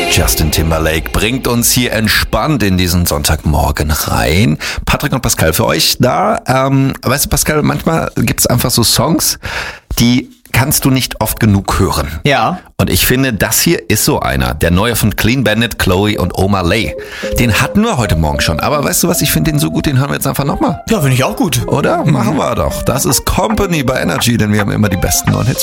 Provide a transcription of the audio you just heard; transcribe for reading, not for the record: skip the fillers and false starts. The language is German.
Justin Timberlake bringt uns hier entspannt in diesen Sonntagmorgen rein. Patrick und Pascal für euch da. Weißt du, Pascal, manchmal gibt es einfach so Songs, die kannst du nicht oft genug hören. Ja. Und ich finde, das hier ist so einer. Der neue von Clean Bandit, Chloe und Omar Lay. Den hatten wir heute Morgen schon. Aber weißt du was, ich finde den so gut, den hören wir jetzt einfach nochmal. Ja, finde ich auch gut. Oder? Machen wir doch. Das ist Company bei Energy, denn wir haben immer die besten neuen Hits.